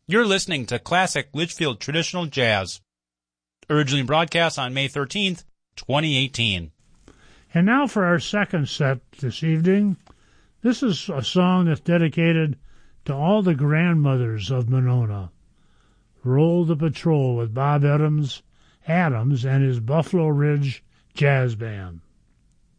You're listening to Classic Litchfield Traditional Jazz, originally broadcast on May 13th, 2018. And now for our second set this evening. This is a song that's dedicated to all the grandmothers of Monona. Roll the Patrol with Bob Adams and his Buffalo Ridge Jazz Band.